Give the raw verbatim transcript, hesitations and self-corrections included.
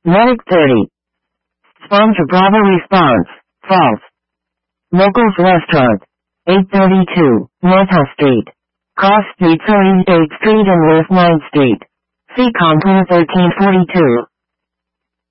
Medic thirty. Sponsor Bravo response, false. Locals Restaurant, eight thirty-two, Northouse Street. Cross Street, Surrey eighth Street and West ninth Street. C. Contour thirteen forty-two.